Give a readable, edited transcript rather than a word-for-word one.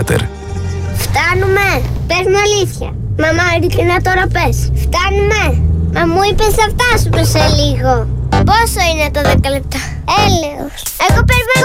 Theater. Φτάνουμε. Πες μου αλήθεια. Μαμά, ειλικρινά τώρα πες. Φτάνουμε. Μα μου είπες θα φτάσουμε σε λίγο. Πόσο είναι το 10 λεπτά? Έλεος. Εγώ περιμένω.